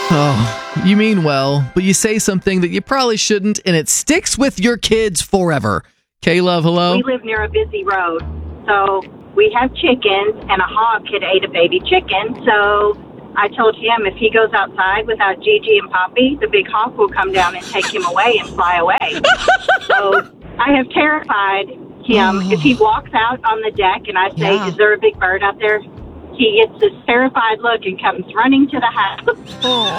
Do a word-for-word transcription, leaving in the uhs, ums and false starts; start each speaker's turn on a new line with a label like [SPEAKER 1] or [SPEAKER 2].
[SPEAKER 1] Oh, you mean well, but you say something that you probably shouldn't, and it sticks with your kids forever. K-Love, hello?
[SPEAKER 2] We live near a busy road, so we have chickens, and a hawk had ate a baby chicken, so I told him if he goes outside without Gigi and Poppy, the big hawk will come down and take him away and fly away. So I have terrified him. If he walks out on the deck and I say,
[SPEAKER 3] Yeah.
[SPEAKER 2] is there a big bird out there? He gets this terrified look and comes running to the house.